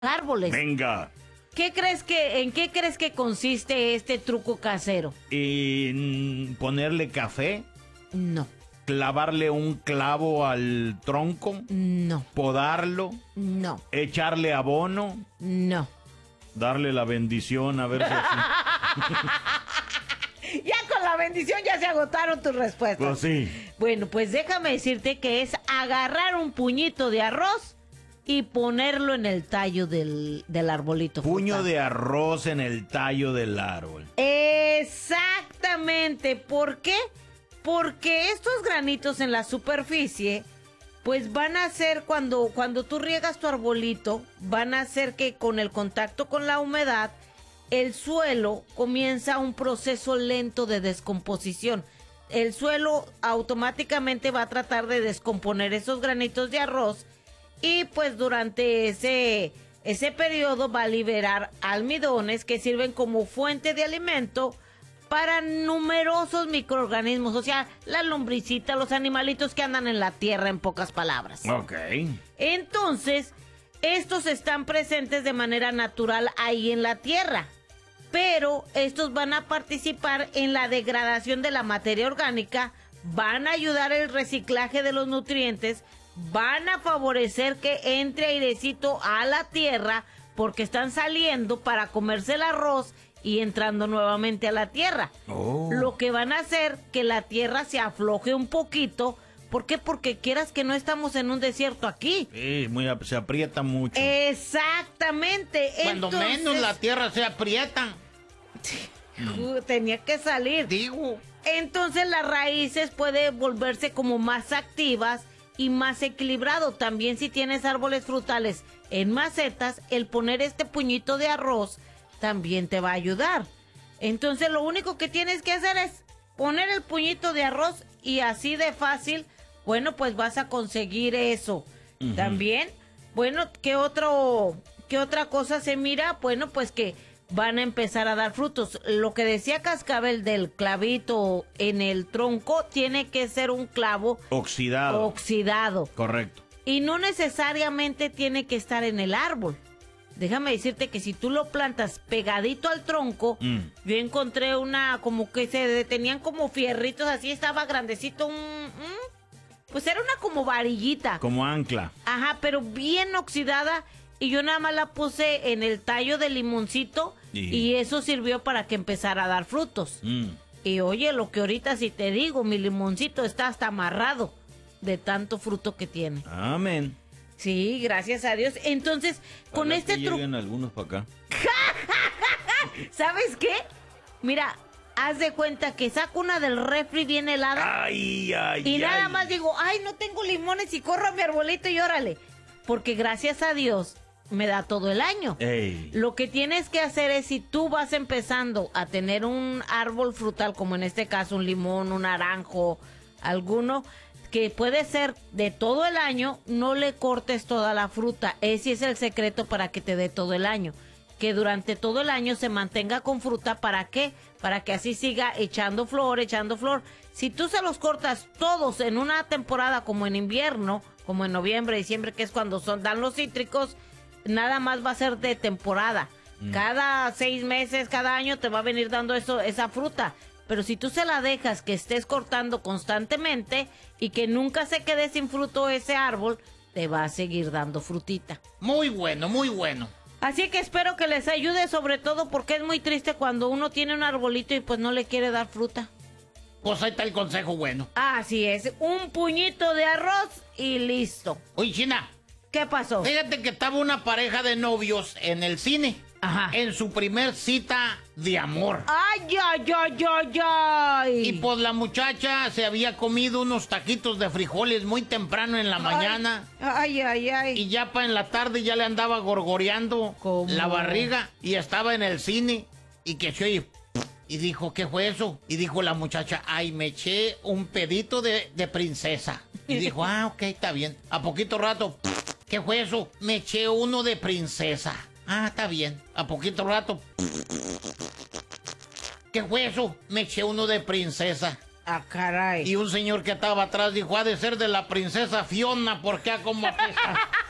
árboles. Venga. ¿En qué crees que consiste este truco casero? ¿En ponerle café? No. ¿Clavarle un clavo al tronco? No. ¿Podarlo? No. ¿Echarle abono? No. Darle la bendición, a ver si así. Ya con la bendición ya se agotaron tus respuestas. Pues sí. Bueno, pues déjame decirte que es agarrar un puñito de arroz y ponerlo en el tallo del arbolito. Puño frutal. de arroz en el tallo del árbol. Exactamente. ¿Por qué? Porque estos granitos en la superficie, pues van a hacer cuando tú riegas tu arbolito, van a hacer que con el contacto con la humedad, el suelo comienza un proceso lento de descomposición. El suelo automáticamente va a tratar de descomponer esos granitos de arroz y pues durante ese periodo va a liberar almidones que sirven como fuente de alimento para numerosos microorganismos, o sea, la lombricita, los animalitos que andan en la tierra, en pocas palabras. Ok. Entonces, estos están presentes de manera natural ahí en la tierra, pero estos van a participar en la degradación de la materia orgánica, van a ayudar el reciclaje de los nutrientes, van a favorecer que entre airecito a la tierra porque están saliendo para comerse el arroz y entrando nuevamente a la tierra. Oh. Lo que van a hacer que la tierra se afloje un poquito. ¿Por qué? Porque quieras que no estamos en un desierto aquí. Sí, se aprieta mucho. Exactamente. Cuando menos la tierra se aprieta. Tenía que salir. Digo. Entonces las raíces pueden volverse como más activas y más equilibrado. También si tienes árboles frutales en macetas, el poner este puñito de arroz también te va a ayudar. Entonces lo único que tienes que hacer es poner el puñito de arroz y así de fácil, bueno, pues vas a conseguir eso. Uh-huh. También, bueno, ¿qué otra cosa se mira? Bueno, pues que van a empezar a dar frutos. Lo que decía Cascabel del clavito en el tronco tiene que ser un clavo oxidado. Correcto. Y no necesariamente tiene que estar en el árbol. Déjame decirte que si tú lo plantas pegadito al tronco, yo encontré como que se detenían como fierritos, así estaba grandecito, pues era una como varillita. Como ancla. Ajá, pero bien oxidada, y yo nada más la puse en el tallo del limoncito, y eso sirvió para que empezara a dar frutos. Y oye, lo que ahorita si te digo, mi limoncito está hasta amarrado de tanto fruto que tiene. Amén. Sí, gracias a Dios. Entonces, con este truco... Lleguen algunos para acá. ¿Sabes qué? Mira, haz de cuenta que saco una del refri bien helada. Y nada más digo, ay, no tengo limones y corro a mi arbolito y órale. Porque gracias a Dios me da todo el año. Ey. Lo que tienes que hacer es, si tú vas empezando a tener un árbol frutal, como en este caso un limón, un naranjo, alguno que puede ser de todo el año, no le cortes toda la fruta. Ese es el secreto para que te dé todo el año. Que durante todo el año se mantenga con fruta. ¿Para qué? Para que así siga echando flor. Si tú se los cortas todos en una temporada como en invierno, como en noviembre, diciembre, que es cuando dan los cítricos, nada más va a ser de temporada. Cada 6 meses, cada año te va a venir dando esa fruta. Pero si tú se la dejas que estés cortando constantemente y que nunca se quede sin fruto ese árbol, te va a seguir dando frutita. Muy bueno, muy bueno. Así que espero que les ayude, sobre todo porque es muy triste cuando uno tiene un arbolito y pues no le quiere dar fruta. Pues ahí está el consejo bueno. Así es, un puñito de arroz y listo. Oye, China. ¿Qué pasó? Fíjate que estaba una pareja de novios en el cine. Ajá. En su primer cita de amor. ¡Ay, ay, ay, ay, ay! Y pues la muchacha se había comido unos taquitos de frijoles muy temprano en la mañana. Ay, ay, ay. Y ya en la tarde ya le andaba gorgoreando la barriga. Y estaba en el cine. Y que se oye. Y dijo, ¿qué fue eso? Y dijo la muchacha, ay, me eché un pedito de princesa. Y dijo, ok, está bien. A poquito rato, ¿qué fue eso? Me eché uno de princesa. Ah, está bien. A poquito rato. ¿Qué fue eso? Me eché uno de princesa. Ah, caray. Y un señor que estaba atrás dijo, ha de ser de la princesa Fiona, porque como apesta.